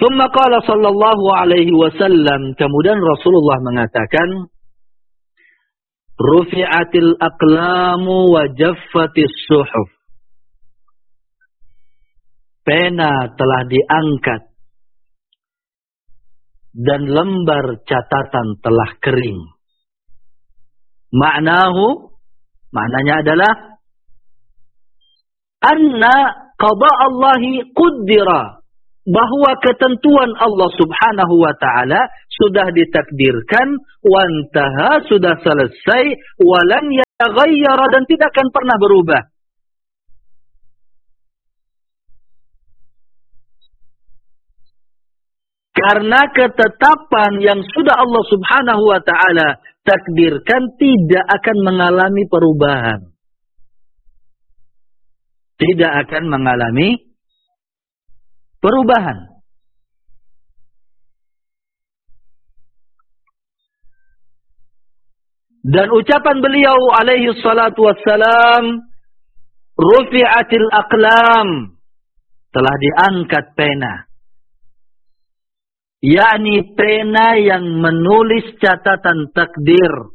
Tsumma qala sallallahu alaihi wasallam, kemudian Rasulullah mengatakan, rufi'atil aqlamu wa jaffatis suhuf. Pena telah diangkat dan lembar catatan telah kering. Maknanya adalah anna qada Allahi quddira, bahwa ketentuan Allah subhanahu wa ta'ala sudah ditakdirkan, wantaha, sudah selesai, walan yaghayyara, dan tidak akan pernah berubah. Karena ketetapan yang sudah Allah subhanahu wa ta'ala takdirkan tidak akan mengalami perubahan. Tidak akan mengalami perubahan. Dan ucapan beliau alaihi salatu wassalam, rufi'atil aqlam, telah diangkat pena. Yakni pena yang menulis catatan takdir.